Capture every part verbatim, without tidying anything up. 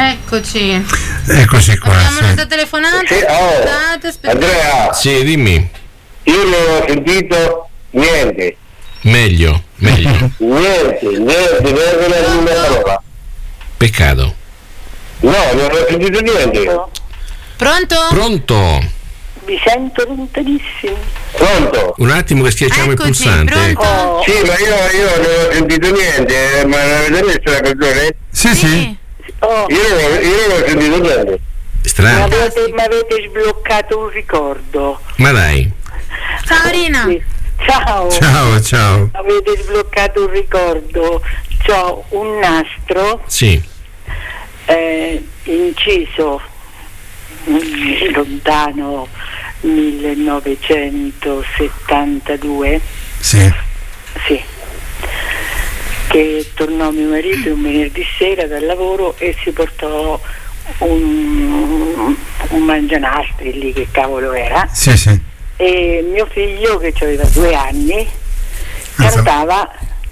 Eccoci. Eccoci qua. Abbiamo sì. un'altra telefonata. Sì, oh, Aspettate, aspettate. Andrea, Sì, dimmi. io non ho sentito niente, Meglio, meglio. niente, niente, neanche una parola. Peccato. No, non ho sentito niente. Pronto? Pronto? Vi sento lontanissimi. Pronto? Un attimo che schiacciamo il Eccoci, pulsante. pronto? Oh, Sì, ma io, io non ho sentito niente, eh, ma l'avete messo la canzone? Sì, sì. oh, Io non, ho- io non ho sentito niente. mi Strano. avete, mi avete sbloccato un ricordo. Ma dai. Ciao Rina. Sì. Ciao. Ciao, ciao. Avete sbloccato un ricordo. C'ho un nastro Sì. eh, inciso mm, lontano millenovecentosettantadue, Sì. sì, che tornò mio marito un venerdì sera dal lavoro e si portò un, un mangianastri lì, che cavolo era, Sì, sì. e mio figlio, che aveva due anni, cantava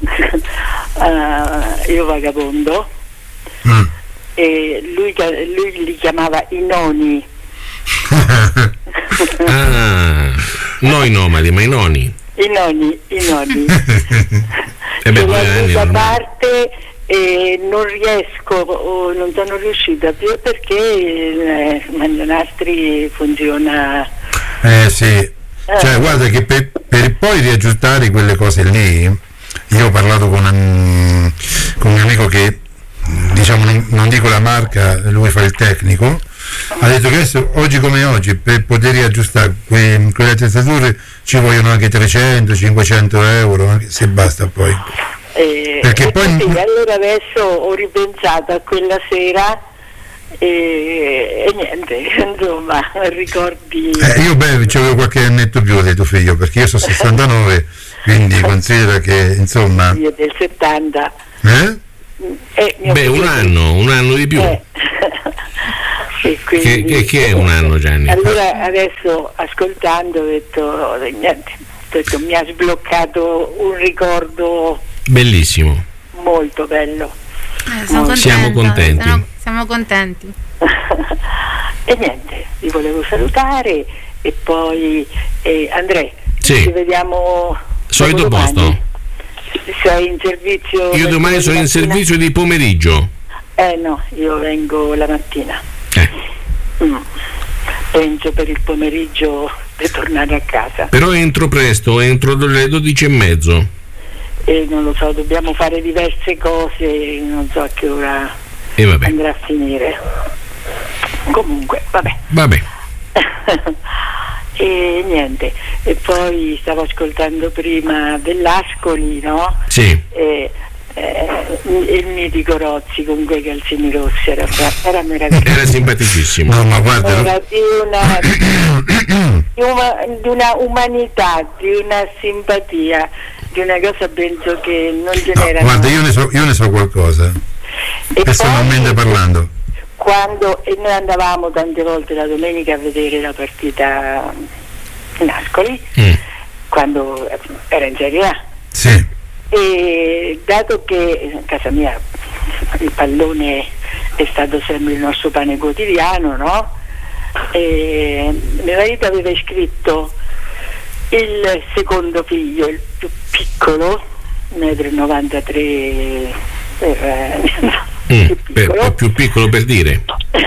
uh, Io vagabondo, Mm. e lui, lui li chiamava i noni. Ah, noi nomadi, ma i nonni. I nonni, i nonni. E beh, Ce due l'ho anni da ormai. parte e non riesco, o non sono riuscita più perché il mangianastri funziona. Eh sì. Cioè, guarda che per, per poi riaggiustare quelle cose lì, io ho parlato con un, con un mio amico che, diciamo, non, non dico la marca, lui fa il tecnico, ha detto che adesso, oggi come oggi, per poter riaggiustare que, quelle attrezzature ci vogliono anche trecento cinquecento euro, anche se basta poi. Eh, Perché e poi- così, allora adesso ho ripensato a quella sera e, e niente, insomma, ricordi. Eh, io beh, ci avevo qualche annetto più di tuo figlio, perché io sono sessantanove, quindi considera che, insomma... Io del settanta. Eh? Eh, mio Beh, figlio- un anno, un anno di più. Eh. E Che, quindi- che, che è un anno, Gianni? Allora adesso ascoltando ho detto, oh, niente, ho detto, mi ha sbloccato un ricordo Bellissimo. molto bello. Eh, sono contenta, Siamo contenti. Siamo, siamo contenti. E niente, vi volevo salutare e poi eh, Andrea, Sì. ci vediamo Solito dopodomani. posto. Sei in servizio? Io domani sono in mattina? servizio di pomeriggio. Eh no, io vengo la mattina. Eh, Mm. Penso per il pomeriggio di tornare a casa. però entro presto, entro le dodici e mezzo. E non lo so, dobbiamo fare diverse cose, non so a che ora E vabbè. andrà a finire. Comunque, vabbè. Vabbè. E niente, e poi stavo ascoltando prima dell'Ascoli, no? Sì. E, eh, il mitico Rozzi con quei calzini rossi era, era meraviglioso. Era simpaticissimo. No, ma guarda, Era di una, di, una, di una umanità, di una simpatia, di una cosa penso che non ce no, n'era. guarda, io ne so, io ne so qualcosa, E personalmente poi, parlando. quando e noi andavamo tante volte la domenica a vedere la partita in Ascoli, Mm. quando era in Serie A, Sì. e dato che a casa mia il pallone è stato sempre il nostro pane quotidiano, no? E mio marito aveva iscritto il secondo figlio, il più piccolo, uno virgola novantatré per, Mm. più Per, piccolo. più piccolo per dire.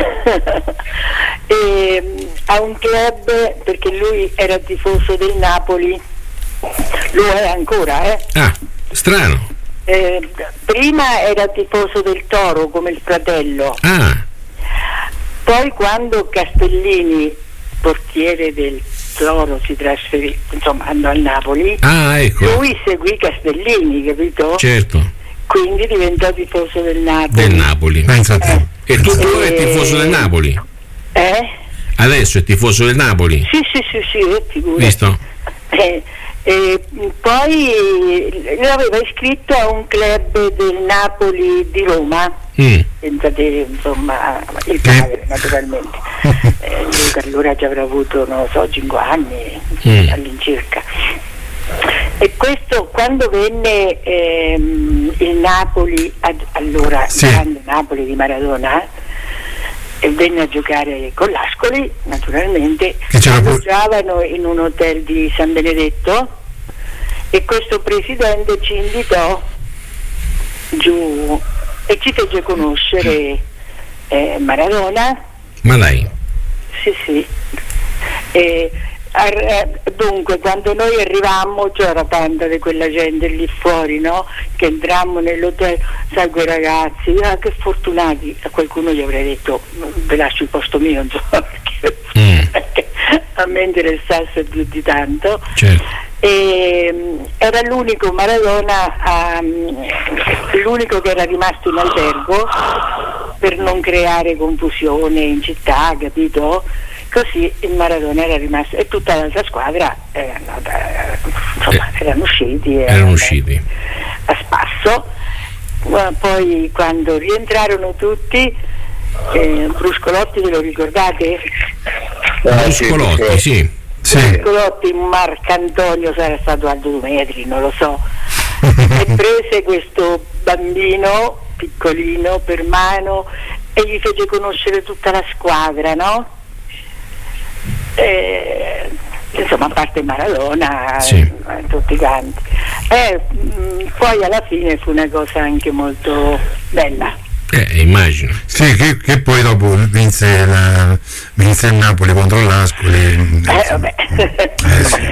E, mh, a un club, perché lui era tifoso del Napoli, lo è ancora, eh? Ah, strano. Eh, prima era tifoso del Toro come il fratello, Ah, poi quando Castellini, portiere del Toro, si trasferì, insomma andò al Napoli, ah, ecco. lui seguì Castellini, capito? Certo, Quindi diventò tifoso del Napoli. del Napoli. Pensa a te. E tuttora è tifoso del Napoli. Eh? Adesso è tifoso del Napoli. Sì, sì, sì, sì, eh, figurati. Visto? Eh, e poi lui aveva iscritto a un club del Napoli di Roma, Mm. pensate, insomma, il padre naturalmente. Eh, lui per allora già avrà avuto, non lo so, cinque anni Mm. all'incirca. E questo quando venne ehm, il Napoli, ad- allora Sì. il grande Napoli di Maradona, e venne a giocare con l'Ascoli, naturalmente. Che c'era pure- Alloggiavano in un hotel di San Benedetto e questo presidente ci invitò giù e ci fece conoscere eh, Maradona. Ma lei? Sì, sì. E, ar- dunque, quando noi arrivammo c'era tanta di quella gente lì fuori, no? Che entrammo nell'hotel, sai, quei ragazzi, ah, che fortunati. A qualcuno gli avrei detto, ve lascio il posto mio, insomma, perché, Mm. perché a me interessasse più di tanto. Certo. E, mm, era l'unico Maradona, a, mm, l'unico che era rimasto in albergo per non creare confusione in città, capito? Così il Maradona era rimasto e tutta l'altra squadra era andata, insomma, Eh, erano usciti, erano usciti. a spasso. Ma poi quando rientrarono tutti, eh, Bruscolotti, ve lo ricordate? Ah, sì, Muscolotti, sì. Sì. Bruscolotti, Marcantonio sarà stato alto due metri, non lo so, e prese questo bambino piccolino per mano e gli fece conoscere tutta la squadra, no? E, insomma, a parte Maradona, Sì. eh, tutti quanti. E mh, poi alla fine fu una cosa anche molto bella. Eh, immagino. Sì, che, che poi dopo vinse, la, vinse il Napoli contro l'Ascoli. Eh, vabbè. Eh, sì.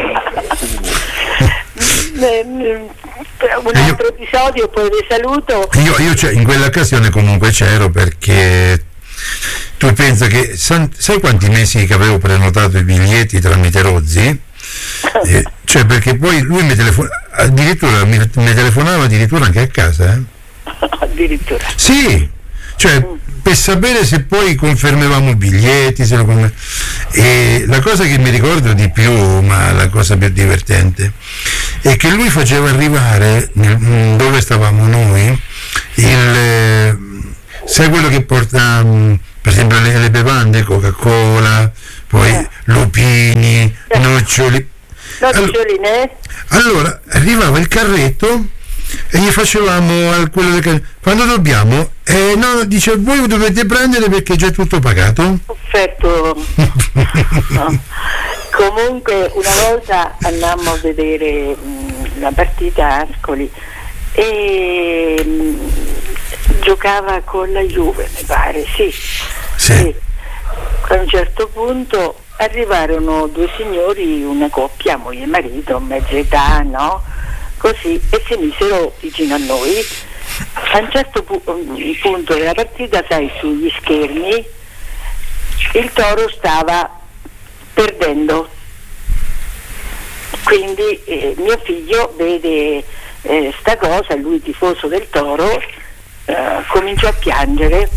Un altro episodio, poi vi saluto. Io, io cioè, in quell'occasione comunque c'ero perché tu pensa che san- sai quanti mesi che avevo prenotato i biglietti tramite Rozzi? Eh, cioè perché poi lui mi telefonava addirittura mi, mi telefonava addirittura anche a casa, eh? Addirittura. Sì, cioè per sapere se poi confermavamo i biglietti, se lo confer- e la cosa che mi ricordo di più, ma la cosa più divertente, è che lui faceva arrivare nel- dove stavamo noi il eh, sai quello che porta mh, per esempio le, le bevande, Coca-Cola, poi Eh. lupini, Eh. noccioli. Noccioline? Allora arrivava il carretto e gli facevamo al quello del carretto, quando dobbiamo? Eh, no, dice voi dovete prendere perché è già tutto pagato. Offerto. No. Comunque una volta andammo a vedere mh, la partita a Ascoli e mh, giocava con la Juve, mi pare, sì. Sì. A un certo punto arrivarono due signori, una coppia, moglie e marito, mezza età, no? Così, e si misero vicino a noi. A un certo pu- punto della partita, sai, sugli schermi il Toro stava perdendo, quindi eh, mio figlio vede eh, sta cosa, lui tifoso del Toro, eh, cominciò a piangere,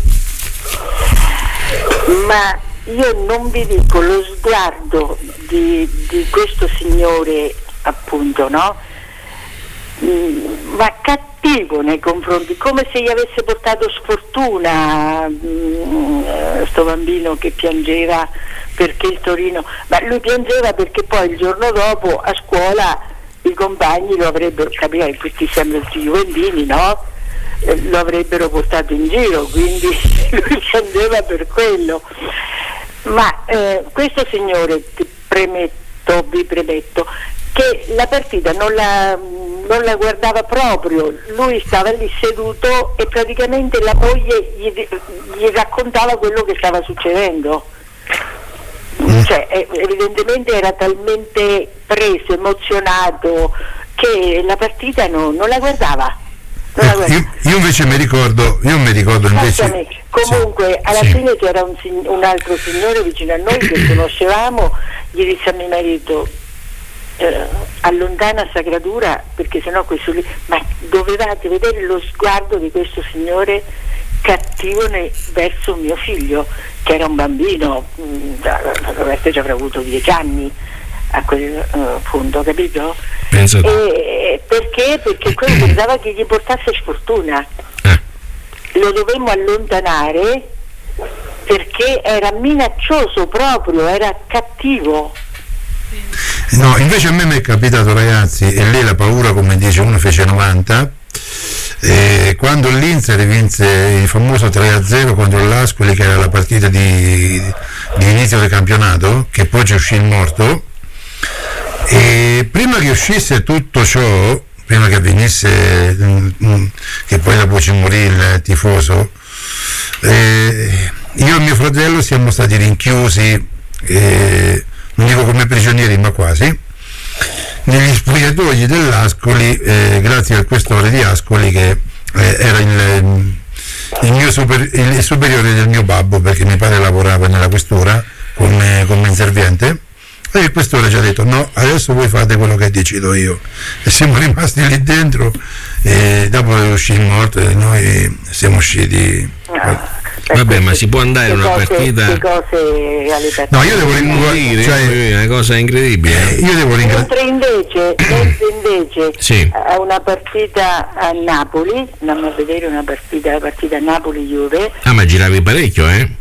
ma io non vi dico lo sguardo di, di questo signore, appunto, no? Mm, ma cattivo nei confronti, come se gli avesse portato sfortuna, mm, eh, sto bambino che piangeva perché il Torino, ma lui piangeva perché poi il giorno dopo a scuola i compagni lo avrebbero, capirai, questi sempre tutti juventini, no? Eh, lo avrebbero portato in giro, quindi lui piangeva per quello. Ma eh, questo signore, ti premetto, vi premetto, che la partita non la, non la guardava proprio, lui stava lì seduto e praticamente la moglie gli, gli raccontava quello che stava succedendo. Cioè, eh, evidentemente era talmente preso, emozionato, che la partita no, non la guardava. Non la guardava. Io, io invece mi ricordo, io mi ricordo invece. Scusami, comunque sì, alla sì. fine c'era un, sign- un altro signore vicino a noi che conoscevamo, gli disse a mio marito eh, allontana sta creatura perché sennò questo lì, ma dovevate vedere lo sguardo di questo signore cattivo ne- verso mio figlio che era un bambino, mh, Roberto ci avrà avuto dieci anni a quel uh, punto, capito? Penso E, perché? Perché quello pensava che gli portasse sfortuna. Eh. Lo dovemmo allontanare perché era minaccioso proprio, era cattivo. No, invece a me mi è capitato, ragazzi, e lei la paura, come dice uno, fece novanta. E quando l'Inter vinse il famoso tre a zero contro l'Ascoli, che era la partita di, di inizio del campionato, che poi ci uscì il morto, e prima che uscisse tutto ciò, prima che avvenisse, che poi dopo ci morì il tifoso, eh, io e mio fratello siamo stati rinchiusi, eh, non dico come prigionieri ma quasi, negli spogliatoi dell'Ascoli, eh, grazie al questore di Ascoli che eh, era il, il, mio super, il superiore del mio babbo, perché mio padre lavorava nella questura come, come inserviente, e il questore ci ha detto no, adesso voi fate quello che decido io, e siamo rimasti lì dentro, e dopo è uscito il morto e noi siamo usciti. No. Vabbè, ma si può andare a una cose, partita? Cose no, io devo ringraziare, cioè, è una cosa incredibile. Io devo mentre invece, mentre invece sì. a una partita a Napoli, andiamo a vedere una partita, la partita a Napoli-Juve. Ah, ma giravi parecchio, eh?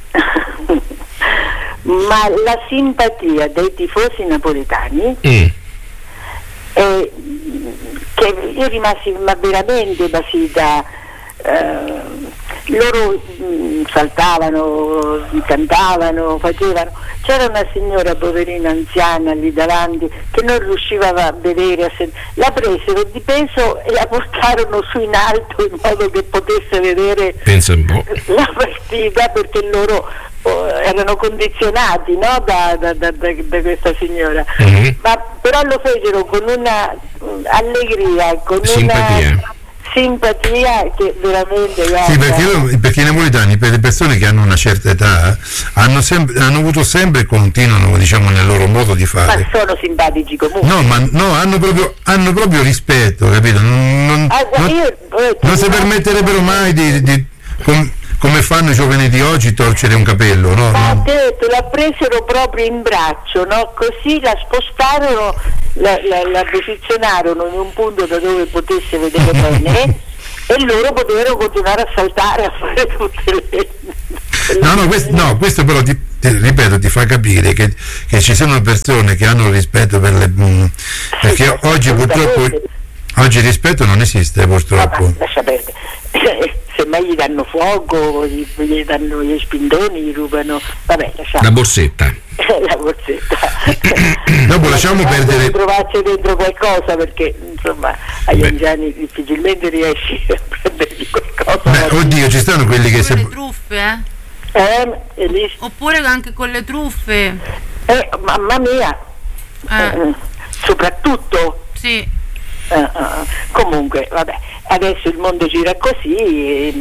Ma la simpatia dei tifosi napoletani, Mm. eh, che io rimasi ma veramente basita. Eh, loro mh, saltavano, cantavano, facevano. C'era una signora poverina anziana lì davanti che non riusciva a vedere, a sen- la presero di peso e la portarono su in alto in modo che potesse vedere Pensa un po'. la partita, perché loro oh, erano condizionati, no? da, da, da, da, da questa signora. Mm-hmm. Ma però lo fecero con una mh, allegria, con Simpatia. una simpatia che veramente, guarda. Sì, perché, io, perché i napoletani, per le persone che hanno una certa età, hanno, sempre, hanno avuto sempre e continuano, diciamo, nel loro modo di fare. Ma sono simpatici comunque. No, ma no, hanno proprio, hanno proprio rispetto, capito? Non, non, Ah, non, io, eh, non si permetterebbero mai di, di com, come fanno i giovani di oggi, torcere un capello, no? Ma no. te, te la presero proprio in braccio, no? Così la spostarono, la, la, la posizionarono in un punto da dove potesse vedere bene e loro potevano continuare a saltare, a fare tutte le... No, no, questo, no, questo però ti, ti, ripeto, ti fa capire che, che ci sono persone che hanno rispetto per le... Mh, perché Sì, oggi purtroppo oggi il rispetto non esiste, purtroppo. Ma, lascia perdere. Semmai gli danno fuoco, gli, gli danno gli spindoni, gli rubano, vabbè, lasciamo. La borsetta. La borsetta. Dopo lasciamo perdere. Trovarci dentro qualcosa, perché insomma agli Beh. anziani difficilmente riesci a prendergli qualcosa. Beh, oddio, ci stanno quelli che Con le se... truffe, eh? Eh, e lì- Oppure anche con le truffe. eh, mamma mia, Eh, eh, soprattutto. sì. Eh, eh, comunque, vabbè, adesso il mondo gira così. E,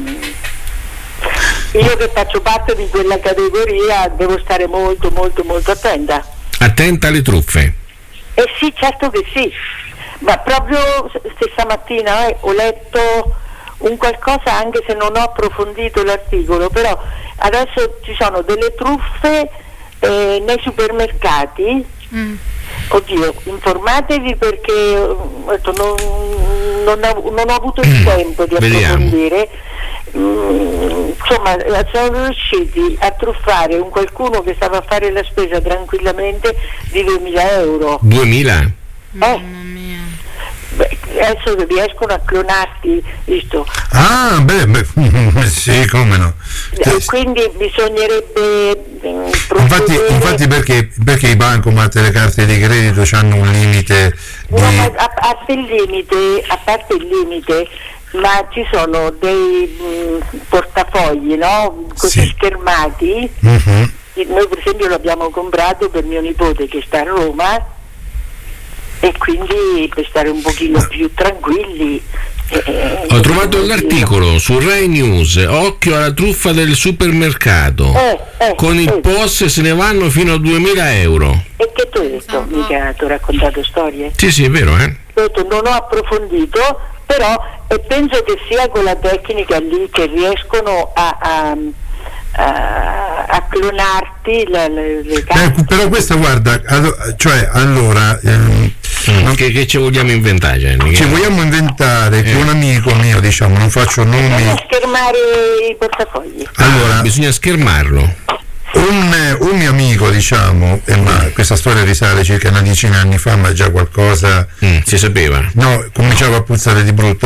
io che faccio parte di quella categoria devo stare molto, molto, molto attenta. Attenta alle truffe. Eh sì, certo che sì, ma proprio stessa mattina eh, ho letto un qualcosa, anche se non ho approfondito l'articolo, però adesso ci sono delle truffe eh, nei supermercati. Mm. Oddio, informatevi perché eh, non, non, ho, non ho avuto il tempo di Vediamo. approfondire. Mm, insomma, sono riusciti a truffare un qualcuno che stava a fare la spesa tranquillamente di duemila euro. duemila? Mamma mia. Beh, adesso riescono a clonarti, visto? Ah, beh, beh sì, come no. E quindi bisognerebbe mm, Infatti, provvedere- infatti perché, perché i bancomat e le carte di credito hanno un limite di... No, ma a, a parte il limite, a parte il limite, ma ci sono dei mh, portafogli, no? Così Sì. schermati. Mhm. Noi per esempio l'abbiamo comprato per mio nipote che sta a Roma, e quindi per stare un pochino più tranquilli. eh, Ho trovato l'articolo su Rai News, occhio alla truffa del supermercato. Eh, eh, Con il eh. P O S se ne vanno fino a duemila euro. E che tu hai detto? Mica ti ho raccontato storie? Sì, sì, è vero, eh? Ho detto, non ho approfondito, però e penso che sia quella tecnica lì che riescono a, a, a, a clonarti le, le, le carte. Eh, però questa, guarda, allo- cioè allora ehm, Mm, Che, che ci vogliamo inventare, Gianni? ci vogliamo inventare che Eh. un amico mio, diciamo, non faccio nomi, Bisogna schermare i portafogli. allora Bisogna schermarlo. un, un mio amico, diciamo, eh, ma questa storia risale circa una decina di anni fa, ma già qualcosa, Mm, si sapeva. no, cominciava a puzzare di brutto.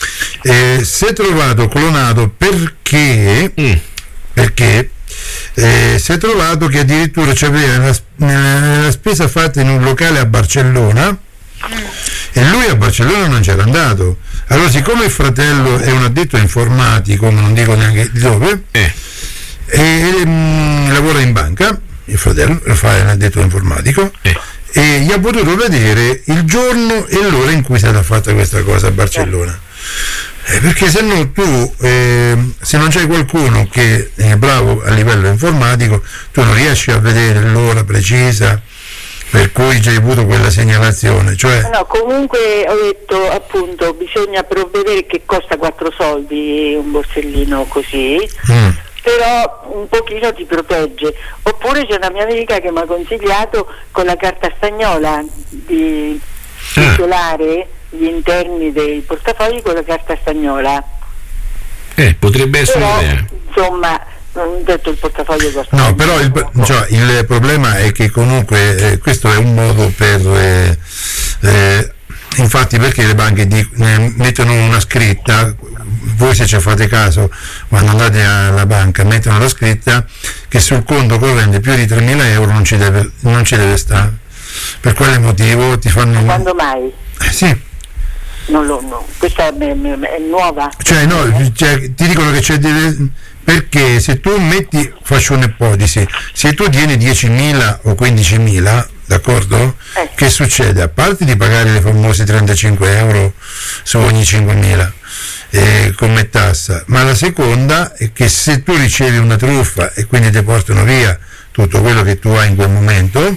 eh, si è trovato clonato perché Mm. perché eh, si è trovato che addirittura c'aveva la, la spesa fatta in un locale a Barcellona e lui a Barcellona non c'era andato. Allora, siccome il fratello è un addetto informatico, ma non dico neanche di dove, Eh. e, mm, lavora in banca, il fratello fa un addetto informatico, Eh. e gli ha potuto vedere il giorno e l'ora in cui è stata fatta questa cosa a Barcellona. Eh, perché se no tu, eh, se non c'è qualcuno che è bravo a livello informatico, tu non riesci a vedere l'ora precisa per cui già hai avuto quella segnalazione. Cioè, No, comunque ho detto appunto bisogna provvedere che costa quattro soldi un borsellino così, mm, però un pochino ti protegge. Oppure c'è una mia amica che mi ha consigliato con la carta stagnola di Ah. isolare gli interni dei portafogli con la carta stagnola. Eh, potrebbe essere Però un'idea. insomma non detto il portafoglio costa. no, però il, cioè, il problema è che comunque eh, questo è un modo per eh, eh, infatti, perché le banche di, eh, mettono una scritta, voi se ci fate caso quando andate alla banca mettono la scritta che sul conto corrente più di tremila euro non ci deve, non ci deve stare. Per quale motivo ti fanno Quando mai? eh, sì. Non lo, no. Questa è, è- è nuova. Cioè, no, cioè, ti dicono che c'è delle, perché se tu metti, faccio un'ipotesi, se tu tieni diecimila o quindicimila, d'accordo? Eh. Che succede? A parte di pagare le famose trentacinque euro su ogni cinquemila eh, come tassa, ma la seconda è che se tu ricevi una truffa e quindi ti portano via tutto quello che tu hai in quel momento,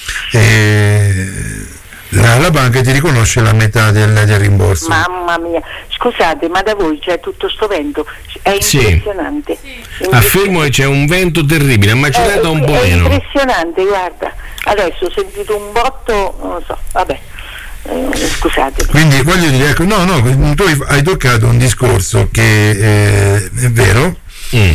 eh, la, la banca ti riconosce la metà del, del rimborso. Mamma mia, scusate, ma da voi c'è tutto sto vento? È Sì. impressionante. Affermo che c'è un vento terribile, ha macinato un è, po' è meno. impressionante, guarda. Adesso ho sentito un botto, non lo so, vabbè. Eh, scusate. Quindi voglio dire, ecco, no, no, tu hai toccato un discorso che eh, è vero, Mm.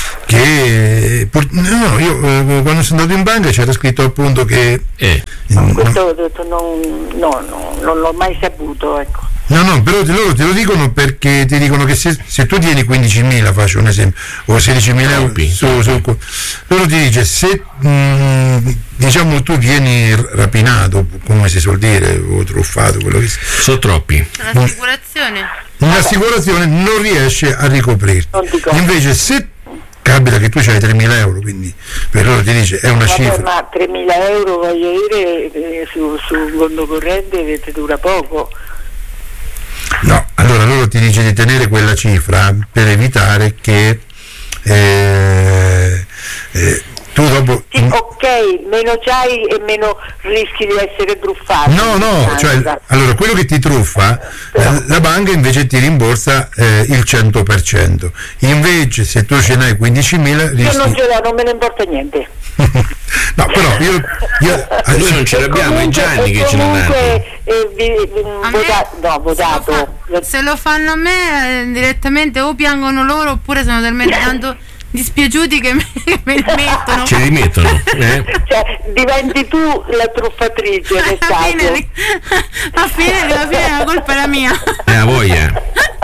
che pur- no, io eh, quando sono andato in banca c'era scritto appunto che Eh. no, Questo ho detto, non, no, no, non l'ho mai saputo, ecco. no, no, però te- loro te lo dicono perché ti dicono che se, se tu tieni quindicimila, faccio un esempio, o sedicimila euro Troppi. su, su, loro ti dice se mh, diciamo tu vieni rapinato, come si suol dire, o truffato, quello che sia, Sono troppi. L'assicurazione? l'assicurazione non riesce a ricoprirti. Non dico. Invece se capita che tu hai tremila euro, quindi per loro ti dice è una Vabbè, cifra. ma tremila euro voglio dire eh, su, sul conto corrente ti dura poco. No, allora loro ti dice di tenere quella cifra per evitare che eh, eh, tu dopo Sì, ok, meno c'hai e meno rischi di essere truffato. no, no, Ah, cioè esatto. allora quello che ti truffa la, la banca invece ti rimborsa eh, il cento per cento. Invece se tu ce n'hai quindicimila Io non rischi ce l'ho, non me ne importa niente. no, però io, io Noi non ce l'abbiamo, è Comunque- Gianni che ce l'ha dato. comunque, eh, vi- vi- A me, vota- no, se lo votato. fa- se lo fanno a me eh, direttamente o piangono loro oppure sono talmente tanto dispiaciuti che me, che me li mettono. Ce li mettono. Eh? Cioè, diventi tu la truffatrice del alla fine, Stato. li- a fine, alla fine la colpa era mia. Eh, a voglia.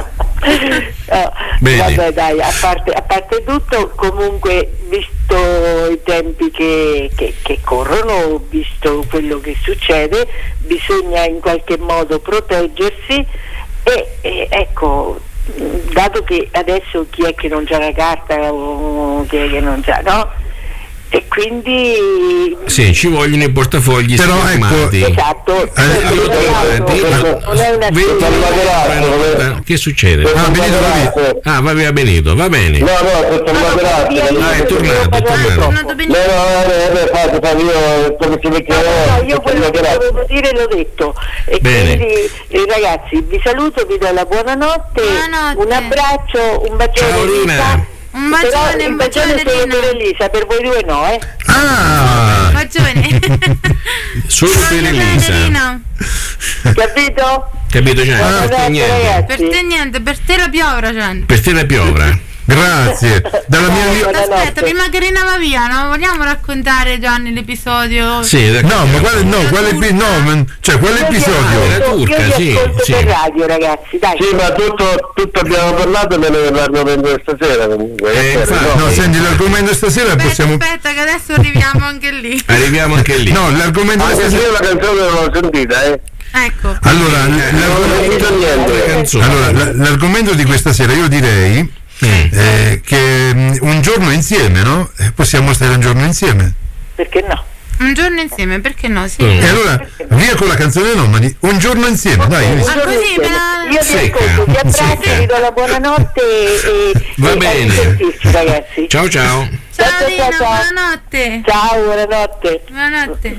No, Bene. vabbè dai, a parte, a parte tutto, comunque visto i tempi che, che, che corrono, visto quello che succede, bisogna in qualche modo proteggersi e, e ecco, dato che adesso chi è che non c'ha la carta o chi è che non c'ha, no? E quindi Sì, ci vogliono i portafogli Però, schermati. esatto, Eh, Io esatto, io- non è una venti scelta. euro. Che succede? Ah, Benito, vai. Ah, va via Benito, va bene. No, no, sono Ah, via, materato. io Ah, è tornato, è devo tornato. parlare Tornato troppo. No, benissimo. no, no, no, fate, fate, io come si mette No, io quello che dovevo dire l'ho detto e Bene. quindi eh, ragazzi vi saluto, vi do la buonanotte, Buonanotte. un abbraccio, un bacione Ciao, Rina. Elisa. Un Però bacione, il un bacione bacione solo Rina. per Elisa, per voi due no, eh? ah, Bacione. Solo per Elisa. Rina. Capito? Capito, Gianni? Per te Buonanotte, niente. ragazzi. Per te niente, per te la piovra, Gian. Per te la piovra. Grazie. Dalla mia via. Aspetta, prima che Rina va via, no? Vogliamo raccontare, Gianni, l'episodio? Sì, No, ma quale, no, quale, epi- no, ma- cioè, quale episodio? La turca, io sì, vi ascolto sì. per radio, ragazzi, dai. Sì, ma tutto, tutto abbiamo parlato, me ne l'argomento stasera comunque. Eh, infatti. No, senti, l'argomento stasera Aspetta, possiamo. aspetta, che adesso arriviamo anche lì. Arriviamo anche lì. No, l'argomento Anche se stasera. io la canzone non l'ho sentita, eh. Ecco. Allora, Non ho l'argomento, sentito niente. Canzone. allora, la- l'argomento di questa sera io direi eh, che mm, un giorno insieme, no? Eh, Possiamo stare un giorno insieme. Perché no? Un giorno insieme, perché no? Sì. Mm. E allora, via con la canzone Nomadi, un giorno insieme, dai. Ah, visto? così me la... Io vi Secca, ascolto, vi abbraccio, secca. vi do la buonanotte e, e Va e bene. a risentirci, ragazzi. Ciao ciao. Ciao Ciao, Rina, ciao, ciao. buonanotte. Ciao, buonanotte. Buonanotte.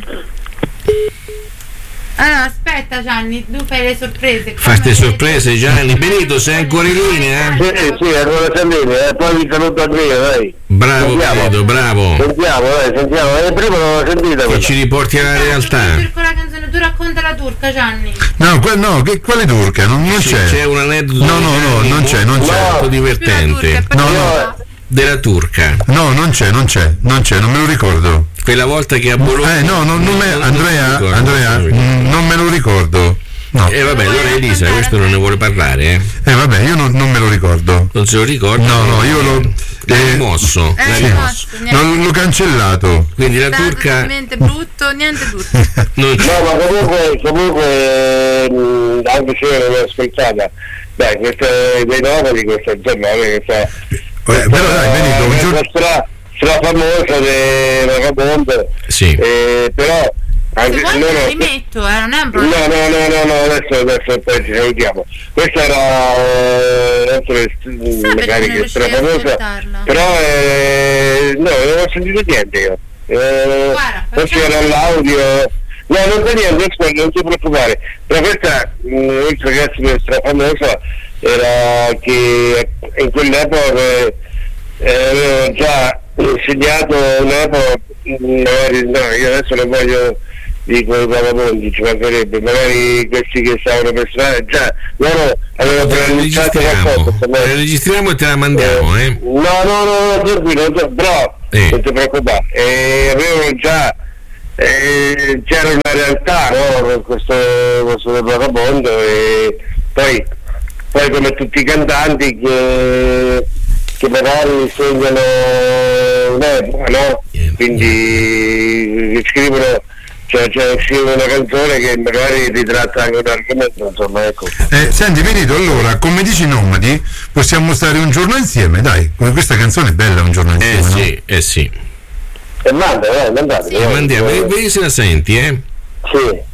Allora, aspetta Gianni, tu fai le sorprese. Fai ste sorprese, Gianni. Benito, sei ancora in linea? Sì, sì, allora Sandini, eh, poi vi saluto a Dio, dai. Bravo, Sentiamo. Benito, bravo. Sentiamo, dai, sentiamo. Eh, prima non l'ho sentita Che quella. ci riporti alla realtà. Con la canzone, tu racconta la turca, Gianni. No, que- no, che, quale turca? Non, non Sì, c'è. c'è un aneddoto. No, no, no, non c'è, non c'è. Molto divertente. No, no. Della turca. No, non c'è, non c'è, non c'è, non me lo ricordo. Quella volta che a Bologna. Eh, no, no, non me, non Andrea, mi ricordo, Andrea, non mi ricordo. mm, non me lo ricordo. No. E vabbè, allora Elisa, questo non ne vuole parlare, eh? Eh, vabbè, io non, non me lo ricordo. Non se lo ricorda? No, no, io l'ho. L'ha eh, rimosso. Eh, l'ha sì. rimosso. non l'ho cancellato. Quindi la Stato turca talmente brutto, niente turco. non c'è. No, ma comunque, comunque mh, anche se io non l'ho ascoltata, dai, questa dei Nomadi, questa insomma, questa, Eh, però dai, Benito, un giorno. stra, stra famosa del Vagabondo, Sì. eh, però Se anche vuoi no, te la no, rimetto, eh, non è un no, problema. no, no, no, no, adesso, adesso poi ci salutiamo. Questa era eh, adesso, perché magari non che è stra riuscivi a famosa, ascoltarla? però eh, no, non ho sentito niente io. Eh, Guarda, non facciamo- c'era l'audio. No, non c'è niente, aspetta, non ti preoccupare. Però questa, mh, il ragazzo che è stra famosa era che in quell'epoca eh, aveva già insegnato un'epoca, mh, magari no, io adesso non voglio dico i vagabondi, ci mancherebbe, magari questi che stavano per strada già loro avevano La pronunciato registriamo. qualcosa. La registriamo e te la mandiamo, eh? No, no, no, no, tranquillo, no, però Eh. non ti preoccupare, eh, avevano già eh, c'era una realtà, no, con questo, questo del vagabondo e poi, poi come tutti i cantanti che, che magari segnano un'epoca, no? Quindi che scrivono, cioè, cioè scrivono una canzone che magari ritratta anche un argomento, insomma, ecco. Eh, senti Benito, allora, come dici Nomadi, possiamo stare un giorno insieme, dai. Questa canzone è bella, un giorno Eh insieme. sì, eh sì. E manda, eh, mandate. E mandiamo, e vedi se la senti, eh? Sì.